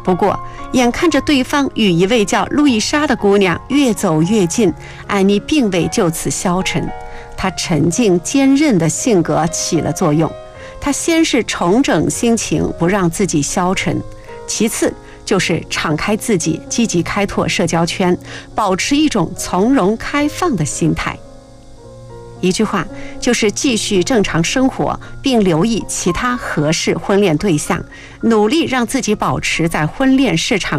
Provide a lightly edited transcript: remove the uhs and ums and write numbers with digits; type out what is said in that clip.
不过眼看着对方与一位叫路易莎的姑娘越走越近，安妮并未就此消沉，她沉静坚韧的性格起了作用。她先是重整心情，不让自己消沉，其次就是敞开自己，积极开拓社交圈，保持一种从容开放的心态。一句话就是继续正常生活，并留意其他合适婚恋对象，努力让自己保持在婚恋市场